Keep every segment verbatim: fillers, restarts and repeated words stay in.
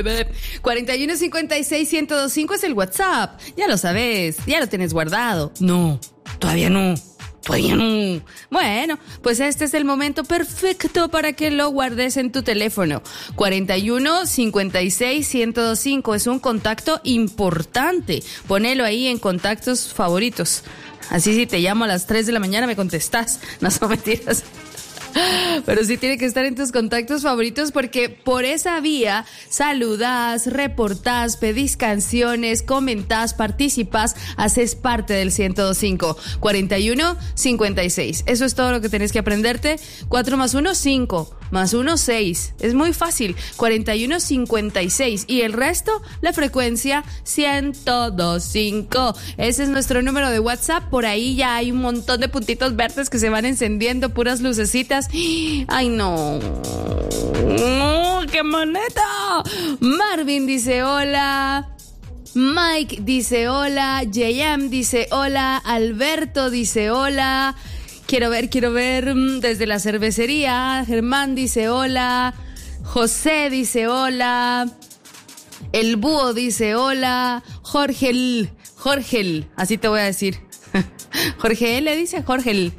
cuarenta y uno cincuenta y seis, ciento dos punto cinco es el WhatsApp. Ya lo sabes, ya lo tienes guardado. No, todavía no. Todavía no. Bueno, pues este es el momento perfecto para que lo guardes en tu teléfono. cuarenta y uno cincuenta y seis, ciento dos punto cinco es un contacto importante. Ponelo ahí en contactos favoritos. Así si te llamo a las tres de la mañana me contestas. No son mentiras. Pero sí tiene que estar en tus contactos favoritos porque por esa vía saludás, reportás, pedís canciones, comentás, participás, haces parte del ciento dos punto cinco. cuarenta y uno cincuenta y seis. Eso es todo lo que tenés que aprenderte. cuatro más uno, cinco. Más uno, seis. Es muy fácil. cuarenta y uno cincuenta y seis. Y el resto, la frecuencia ciento dos punto cinco. Ese es nuestro número de WhatsApp. Por ahí ya hay un montón de puntitos verdes que se van encendiendo, puras lucecitas. ¡Ay, no! ¡Oh, qué moneta! Marvin dice hola. Mike dice hola. J M dice hola. Alberto dice hola. Quiero ver, quiero ver. Desde la cervecería. Germán dice hola. José dice hola. El búho dice hola. Jorge, Jorge, así te voy a decir. Jorge le dice Jorge.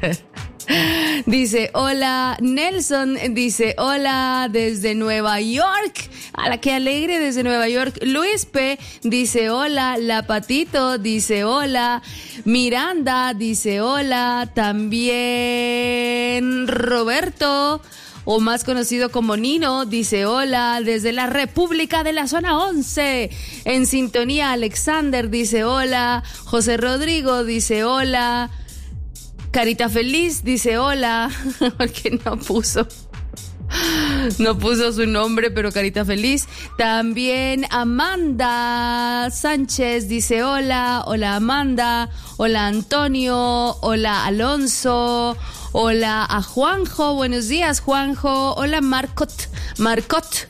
Dice hola. Nelson dice hola desde Nueva York. A la que alegre desde Nueva York. Luis P dice hola. La Patito dice hola. Miranda dice hola. También Roberto, o más conocido como Nino, dice hola desde la República de la Zona once. En sintonía. Alexander dice hola. José Rodrigo dice hola. Carita Feliz dice hola, porque no puso, no puso su nombre, pero Carita Feliz. También Amanda Sánchez dice hola, hola Amanda, hola Antonio, hola Alonso, hola a Juanjo, buenos días Juanjo, hola Marcot, Marcot,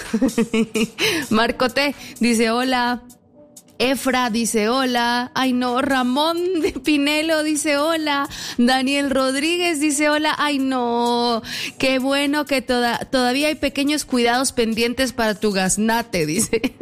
Marcote dice hola. Efra dice hola. Ay no, Ramón de Pinelo dice hola. Daniel Rodríguez dice hola. Ay no, qué bueno que toda, todavía hay pequeños cuidados pendientes para tu gaznate, dice.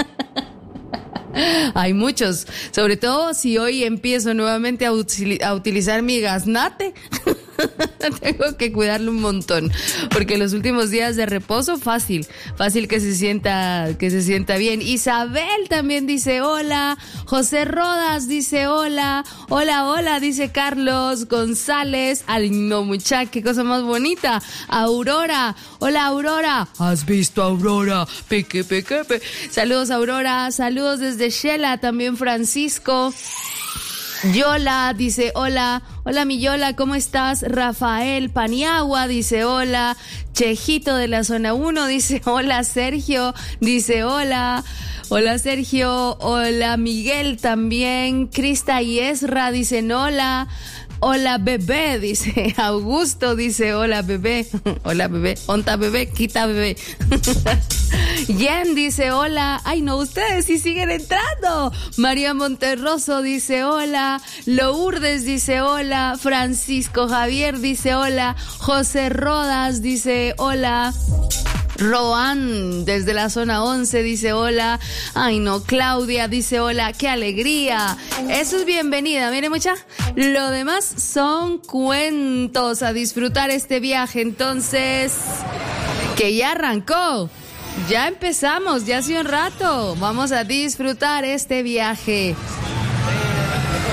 Hay muchos, sobre todo si hoy empiezo nuevamente a, util- a utilizar mi gaznate. Tengo que cuidarlo un montón, porque los últimos días de reposo, fácil, fácil que se sienta, que se sienta bien. Isabel también dice hola. José Rodas dice hola. Hola, hola, dice Carlos González. Ay, no, muchacha, qué cosa más bonita. Aurora, hola Aurora. ¿Has visto a Aurora? Peque, peque, peque. Saludos Aurora, saludos desde Shela, también Francisco. Yola dice hola, hola mi Yola, ¿cómo estás? Rafael Paniagua dice hola, Chejito de la zona uno dice hola, Sergio dice hola, hola Sergio, hola Miguel también, Crista y Ezra dicen hola. Hola bebé, dice Augusto, dice hola bebé, hola bebé, onta bebé, quita bebé. Jen dice hola, ay no, ustedes sí siguen entrando. María Monterroso dice hola, Lourdes dice hola, Francisco Javier dice hola, José Rodas dice hola. Roan desde la zona once dice hola. Ay no, Claudia dice hola, qué alegría. Eso es bienvenida, mire mucha. Lo demás son cuentos, a disfrutar este viaje entonces, que ya arrancó. Ya empezamos, ya hace un rato. Vamos a disfrutar este viaje.